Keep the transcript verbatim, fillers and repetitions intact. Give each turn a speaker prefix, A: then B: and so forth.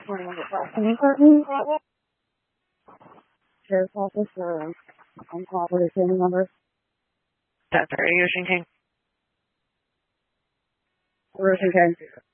A: Sheriff's office or uncooperative family member.
B: That's right. Ocean King.
A: Ocean King.